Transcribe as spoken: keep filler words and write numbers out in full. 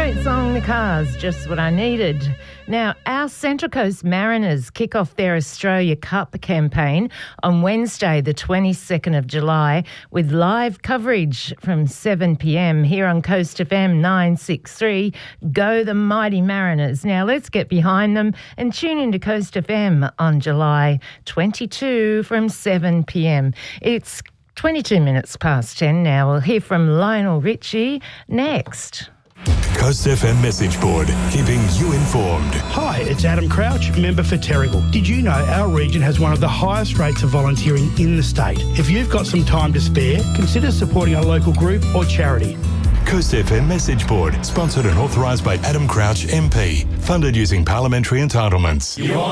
Great song, The Cars, just what I needed. Now, our Central Coast Mariners kick off their Australia Cup campaign on Wednesday, the twenty-second of July, with live coverage from seven p m here on Coast F M nine sixty-three. Go the Mighty Mariners. Now, let's get behind them and tune into Coast F M on July twenty-second from seven p m. It's twenty-two minutes past ten now. We'll hear from Lionel Richie next. Coast F M message board, keeping you informed. Hi, it's Adam Crouch, member for Terrigal. Did you know our region has one of the highest rates of volunteering in the state? If you've got some time to spare, consider supporting a local group or charity. Coast F M message board, sponsored and authorised by Adam Crouch M P, funded using parliamentary entitlements. You want